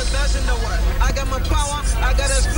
best in the world. I got my power, I got a